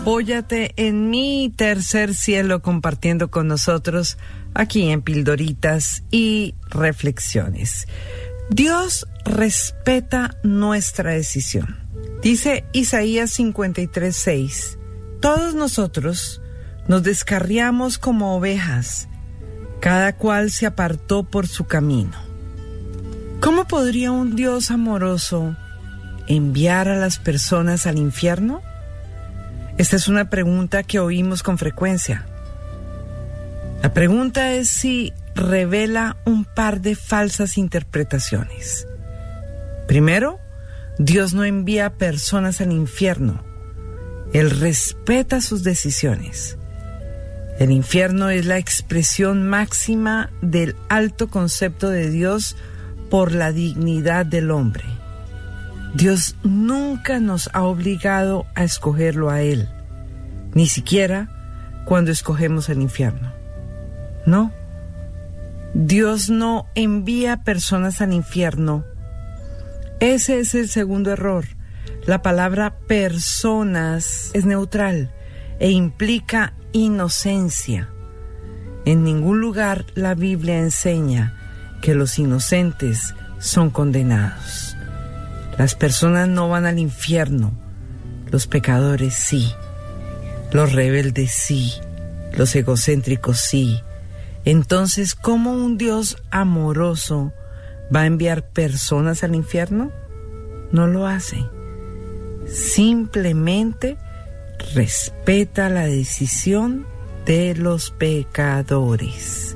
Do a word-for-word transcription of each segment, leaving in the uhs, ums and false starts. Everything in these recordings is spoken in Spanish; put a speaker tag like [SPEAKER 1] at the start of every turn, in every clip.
[SPEAKER 1] Apóyate en mi tercer cielo compartiendo con nosotros aquí en Pildoritas y Reflexiones. Dios respeta nuestra decisión. Dice Isaías cincuenta y tres, seis. Todos nosotros nos descarriamos como ovejas, cada cual se apartó por su camino. ¿Cómo podría un Dios amoroso enviar a las personas al infierno? Esta es una pregunta que oímos con frecuencia. La pregunta es si revela un par de falsas interpretaciones. Primero, Dios no envía personas al infierno. Él respeta sus decisiones. El infierno es la expresión máxima del alto concepto de Dios por la dignidad del hombre. Dios nunca nos ha obligado a escogerlo a Él, ni siquiera cuando escogemos el infierno. No, Dios no envía personas al infierno. Ese es el segundo error. La palabra personas es neutral e implica inocencia. En ningún lugar la Biblia enseña que los inocentes son condenados. Las personas no van al infierno, los pecadores sí, los rebeldes sí, los egocéntricos sí. Entonces, ¿cómo un Dios amoroso va a enviar personas al infierno? No lo hace. Simplemente respeta la decisión de los pecadores.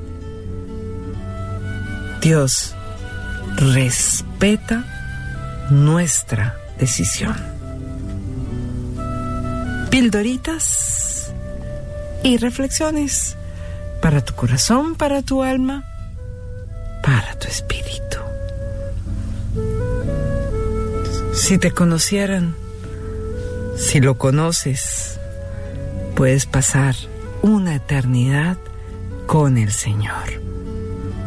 [SPEAKER 1] Dios respeta nuestra decisión. Pildoritas y reflexiones para tu corazón, para tu alma, para tu espíritu. Si te conocieran, si lo conoces, puedes pasar una eternidad con el Señor.